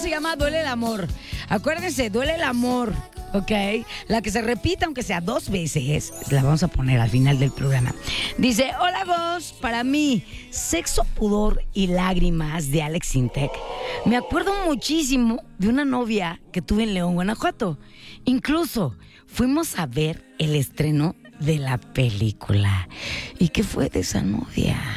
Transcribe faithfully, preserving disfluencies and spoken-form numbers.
se llama Duele el amor. Acuérdense, duele el amor, ¿ok? La que se repita, aunque sea dos veces, la vamos a poner al final del programa. Dice, hola vos, para mí, Sexo, Pudor y Lágrimas de Alex Sintek. Me acuerdo muchísimo de una novia que tuve en León, Guanajuato. Incluso fuimos a ver el estreno de la película. ¿Y qué fue de esa novia?